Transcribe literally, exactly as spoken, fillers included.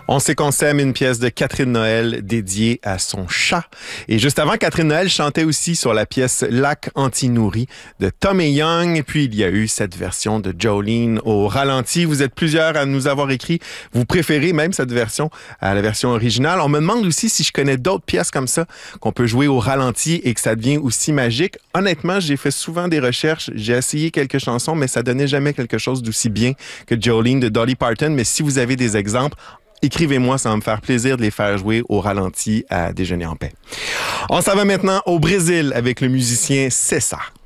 On sait qu'on s'aime, une pièce de Catherine Noël dédiée à son chat. Et juste avant, Catherine Noël chantait aussi sur la pièce Lac anti-nourri de Tommy Young. Et puis, il y a eu cette version de Jolene au ralenti. Vous êtes plusieurs à nous avoir écrit. Vous préférez même cette version à la version originale. On me demande aussi si je connais d'autres pièces comme ça qu'on peut jouer au ralenti et que ça devient aussi magique. Honnêtement, j'ai fait souvent des recherches. J'ai essayé quelques chansons, mais ça donnait jamais quelque chose d'aussi bien que Jolene de Dolly Parton. Mais si vous avez des exemples, écrivez-moi, ça va me faire plaisir de les faire jouer au ralenti à Déjeuner en paix. On s'en va maintenant au Brésil avec le musicien César.